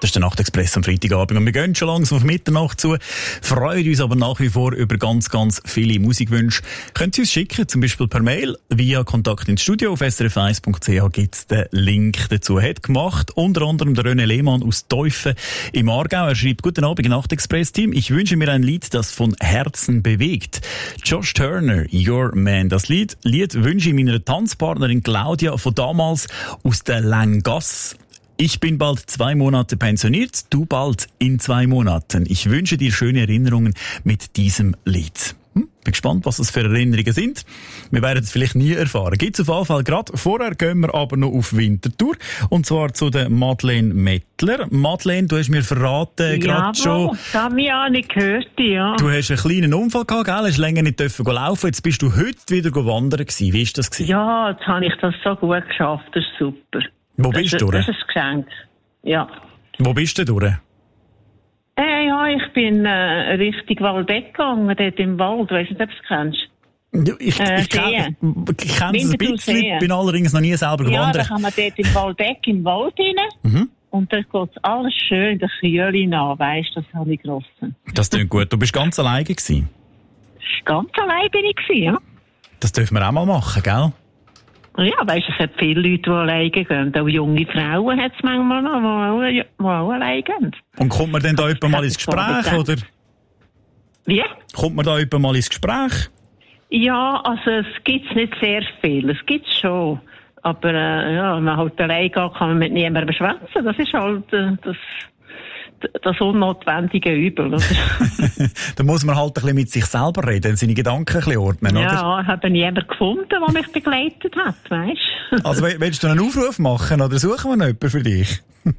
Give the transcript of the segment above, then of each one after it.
Das ist der Nachtexpress am Freitagabend. Und wir gehen schon langsam auf Mitternacht zu, freuen uns aber nach wie vor über ganz, ganz viele Musikwünsche. Können Sie uns schicken, zum Beispiel per Mail, via Kontakt ins Studio. Auf srf1.ch gibt es den Link dazu. Hat gemacht unter anderem der René Lehmann aus Teufen im Aargau. Er schreibt: Guten Abend, Nachtexpress-Team. Ich wünsche mir ein Lied, das von Herzen bewegt. Josh Turner, Your Man. Das Lied wünsche ich meiner Tanzpartnerin Claudia von damals aus der Langasse. Ich bin bald 2 Monate pensioniert, du bald in 2 Monaten. Ich wünsche dir schöne Erinnerungen mit diesem Lied. Bin gespannt, was das für Erinnerungen sind. Wir werden es vielleicht nie erfahren. Gibt's auf jeden Fall gerade. Vorher gehen wir aber noch auf Winterthur. Und zwar zu der Madeleine Mettler. Madeleine, du hast mir verraten, gerade schon. Ja, das habe ich auch nicht gehört, ja. Du hast einen kleinen Unfall gehabt, gell? Hast länger nicht dürfen laufen. Jetzt bist du heute wieder wandern gewesen. Wie ist das gewesen? Ja, jetzt habe ich das so gut geschafft. Das ist super. Wo bist du durch? Das ist ein Geschenk. Ja. Wo bist du durch? Ja, ich bin Richtung Waldeck gegangen, dort im Wald. Weiss nicht, ob du es kennst. Ja, ich kenne es ein bisschen, bin allerdings noch nie selber gewandert. Ja, da kann man dort im Waldeck im Wald rein. Mhm. Und dort geht alles schön der Kühle nach, weisst du, das habe ich genossen. Das klingt gut. Du bist ganz alleine gewesen? Ganz allein bin ich gewesen, ja. Das dürfen wir auch mal machen, gell? Ja, weisst du, es hat viele Leute, die alleine gehen. Auch junge Frauen hat es manchmal noch, die auch alleine gehen. Und kommt man denn da jemand mal ins Gespräch, oder? Wie? Kommt man da jemand mal ins Gespräch? Ja, also es gibt nicht sehr viel. Es gibt schon. Aber ja, wenn man halt alleine geht, kann man mit niemandem schwätzen. Das ist halt das unnotwendige Übel. Da muss man halt ein bisschen mit sich selber reden, seine Gedanken ein bisschen ordnen, oder? Ja, ich habe niemanden gefunden, der mich begleitet hat, weisst du? Also willst du einen Aufruf machen oder suchen wir noch jemanden für dich?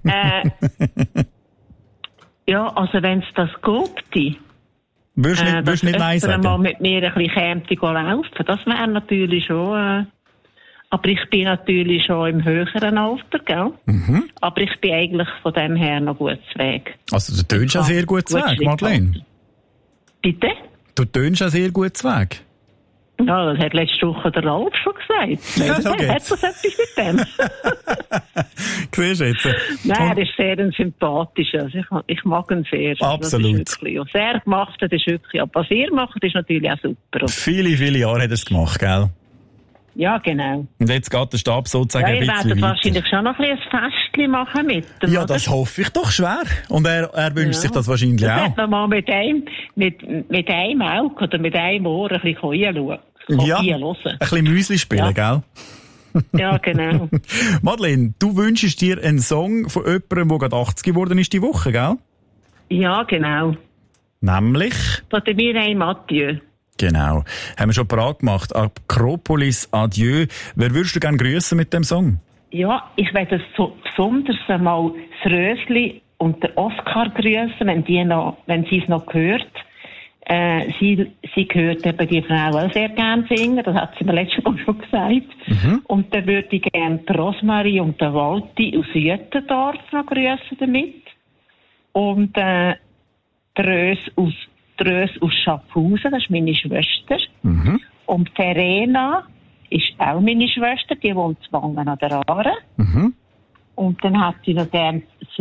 Ja, also wenn es das gibt, würdest du nicht Nein sagen? mal mit mir ein bisschen laufen, das wäre natürlich schon... aber ich bin natürlich schon im höheren Alter, gell? Mhm. Aber ich bin eigentlich von dem her noch gut zu Weg. Also du tönst ja sehr gut zu Weg, Madeleine. Bitte? Du tönst ja sehr gut zu Weg. Ja, das hat letzte Woche der Ralf schon gesagt. Ja, so geht's. Hat das etwas mit dem? Siehst du jetzt? Nein, er ist sehr sympathisch. Also ich mag ihn sehr. Absolut. Das ist wirklich, was er gemacht hat, ist wirklich... Aber was ihr macht, ist natürlich auch super. Viele, viele Jahre hat er es gemacht, gell? Ja, genau. Und jetzt geht der Stab sozusagen ein bisschen weiter. Ja, ihr werdet wahrscheinlich schon noch ein Festchen machen mit ihm, ja, oder? das hoffe ich doch schwer. Und er wünscht sich das wahrscheinlich auch. Dass man mal mit einem Auge oder mit einem Ohr ein bisschen hinschauen. Ja, ein bisschen Müsli spielen, gell? Ja, genau. Madeleine, du wünschst dir einen Song von jemandem, der gerade 80 geworden ist die Woche, gell? Ja, genau. Nämlich? Von der Mireille Mathieu. Genau. Haben wir schon parat gemacht. Akropolis Adieu. Wer würdest du gerne grüßen mit dem Song? Ja, ich werde besonders einmal das Rösli und den Oscar grüßen, wenn sie es noch hört. Sie hört eben die Frau auch sehr gerne singen, das hat sie mir letztes Mal schon gesagt. Mhm. Und dann würde ich gerne die Rosmarie und den Walti aus Jüttendorf noch grüßen damit. Und die Rös aus Schaffhausen, das ist meine Schwester. Mhm. Und Verena ist auch meine Schwester, die wohnt in Wangen an der Aare. Mhm. Und dann hat sie noch gerne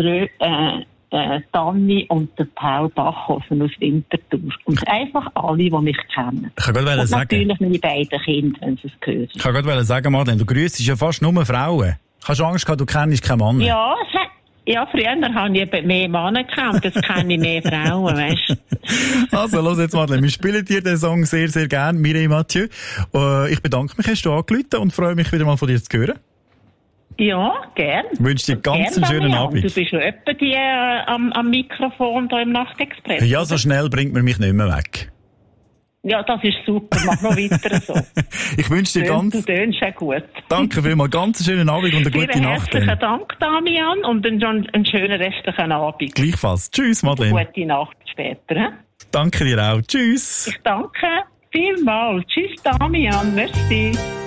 Tanni und den Paul Bachhofen aus Winterthur. Und einfach alle, die mich kennen. Ich kann gerade sagen. Natürlich meine beiden Kinder, wenn sie es hören. Ich kann gerade sagen, Madeleine, du grüßt ja fast nur Frauen. Hast du Angst gehabt, du kennst keinen Mann? Ja, früher habe ich mehr Männer gekannt, jetzt kenne ich mehr Frauen, weißt du. Also, los jetzt, Madeleine, wir spielen dir den Song sehr, sehr gerne, Mireille Mathieu. Ich bedanke mich, hast du angerufen und freue mich wieder mal von dir zu hören. Ja, gern. Ich wünsche dir ganz einen schönen Abend. Du bist schon öppe am Mikrofon hier im Nachtexpress. Ja, so schnell bringt man mich nicht mehr weg. Ja, das ist super. Mach noch weiter so. Ich wünsche dir Du tönst auch gut. Danke vielmals. Ganz einen schönen Abend und eine gute Nacht. Herzlichen Dank, Damian, und einen schönen restlichen Abend. Gleichfalls. Tschüss, Madeleine. Eine gute Nacht später. He? Danke dir auch. Tschüss. Ich danke vielmals. Tschüss, Damian. Merci.